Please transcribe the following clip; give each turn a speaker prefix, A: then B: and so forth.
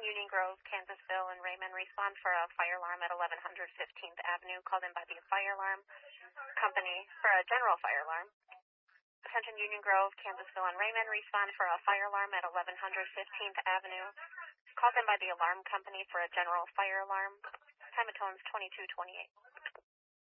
A: Union Grove, Kansasville, and Raymond respond for a fire alarm at 1100 15th Avenue, called in by the fire alarm company for a general fire alarm. Attention Union Grove, Kansasville, and Raymond respond for a fire alarm at 1100 15th Avenue, called in by the alarm company for a general fire alarm. Time of tones 22:28.